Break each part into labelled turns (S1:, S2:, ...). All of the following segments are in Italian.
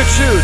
S1: to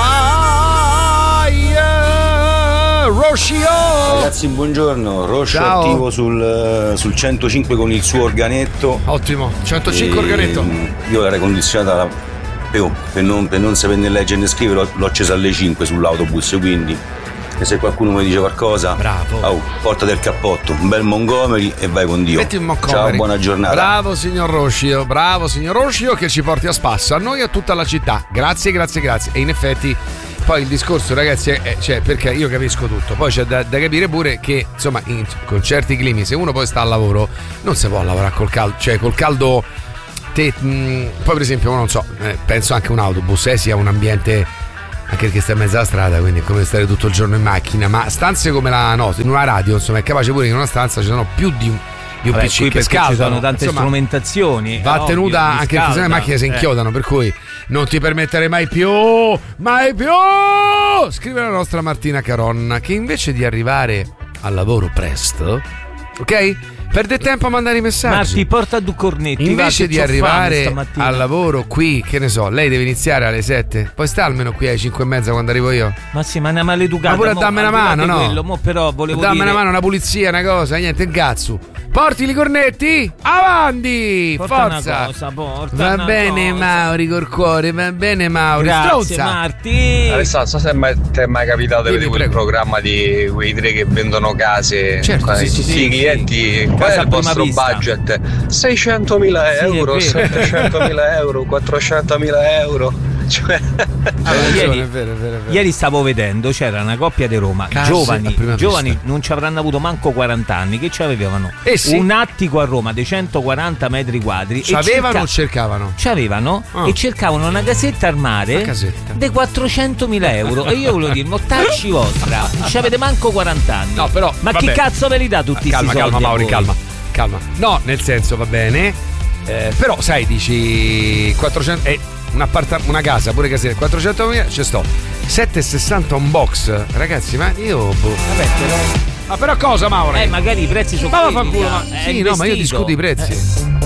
S1: Desire, Roshio.
S2: Ragazzi, buongiorno. Roscio attivo sul 105 con il suo organetto.
S1: Ottimo, 105 organetto.
S2: Io l'aria condizionata per non saperne leggere né scrivere l'ho accesa alle 5 sull'autobus, quindi se qualcuno mi dice qualcosa,
S1: bravo,
S2: portate il cappotto, un bel Montgomery e vai con Dio.
S1: Metti un Montgomery.
S2: Ciao, buona giornata.
S1: Bravo signor Roshio che ci porti a spasso, a noi e a tutta la città. Grazie. E in effetti poi il discorso, ragazzi, è perché io capisco tutto, poi c'è da capire pure che insomma con certi climi, se uno poi sta al lavoro, non si può lavorare col caldo, cioè col caldo poi per esempio non so, penso anche un autobus sia un ambiente anche perché stai in mezzo alla strada, quindi è come stare tutto il giorno in macchina, ma stanze come la nostra, in una radio, insomma, è capace pure che in una stanza ci sono più di un PC che scaldano,
S3: ci sono tante strumentazioni,
S1: va tenuta anche perché se le macchine si inchiodano, per cui non ti permettere mai più scrive la nostra Martina Caronna, che invece di arrivare al lavoro presto, ok? Perde tempo a mandare i messaggi.
S3: Marti, porta due cornetti.
S1: Invece di arrivare al lavoro qui, che ne so, lei deve iniziare alle 7. Poi sta almeno qui alle 5:30 quando arrivo io.
S3: Ma sì, ma una maleducata.
S1: Ma pure a dammi una mano, no?
S3: Quello, però volevo
S1: dammi
S3: dire...
S1: una mano, una pulizia, una cosa, niente, un cazzo. Porti i cornetti, avanti, forza. Va bene, Mauri, col cuore, va bene, Mauri.
S3: Grazie,
S1: Stronza.
S3: Marti.
S4: Alessandro, se ti è mai capitato di vedere quel programma di quei tre che vendono case?
S1: Certo, sì,
S4: clienti. Qual è il vostro budget? 600.000 euro, 700.000 euro, 400.000 euro. Cioè...
S3: Allora,
S1: è vero.
S3: Ieri stavo vedendo, c'era una coppia di Roma, giovani, non ci avranno avuto manco 40 anni, che ci avevano un attico a Roma di 140 metri quadri.
S1: Ci avevano o cercavano?
S3: Ci avevano e cercavano una casetta al mare di 400.000 euro. E io volevo dire, mortacci vostra, non ci avete manco 40 anni.
S1: No, però,
S3: ma chi cazzo ve li dà tutti questi soldi?
S1: Calma, Mauri, calma. No, nel senso va bene, però sai, dici 400 una casa, pure casetta, 400.000, ci sto. 7,60 un box, ragazzi, ma io vabbè, però. Ma però cosa, Mauro?
S3: Magari i prezzi sono
S1: ma sì, no, ma io discuto i prezzi.